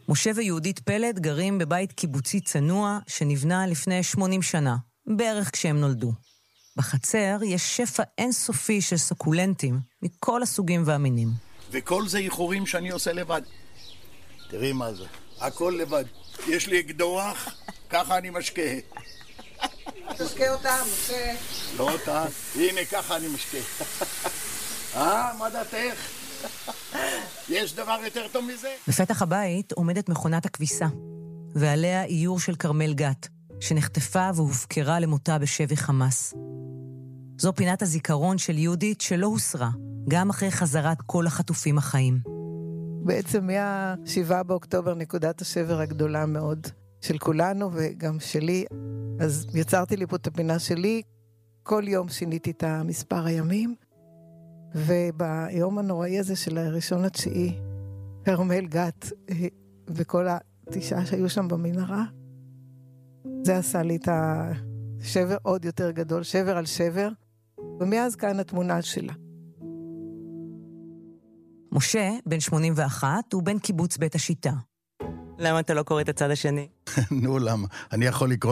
משה ויהודית פלד גרים בבית קיבוצי צנוע שנבנה לפני 80 שנה, בערך כשהם נולדו. בחצר יש שפע אינסופי של סוקולנטים מכל הסוגים והמינים. וכל זה איחורים שאני עושה לבד. תראי מה זה, הכל לבד. יש לי אקדוח, ככה אני משקה. תשקה אותה, משה. לא אותה, הנה ככה אני משקה. מה דעתך? יש דבר יותר טוב מזה? בפתח הבית עומדת מכונת הכביסה, ועליה איור של כרמל גת, שנחטפה והופקרה למותה בשבי חמאס. זו פינת הזיכרון של יהודית שלא הוסרה, גם אחרי חזרת כל החטופים החיים. בעצם מה-7 באוקטובר נקודת השבר הגדולה מאוד של כולנו וגם שלי, אז יצרתי לי פה את הפינה שלי, כל יום שיניתי את המספר הימים, וביום הנוראי הזה של 1/9, כרמל גת וכל 9 שהיו שם במנהרה, זה עשה לי את השבר עוד יותר גדול, שבר על שבר, ומאז כאן התמונה שלה. משה, בן 81, הוא בן קיבוץ בית השיטה. למה אתה לא קורא את הצד השני? נו, למה? אני יכול לקרוא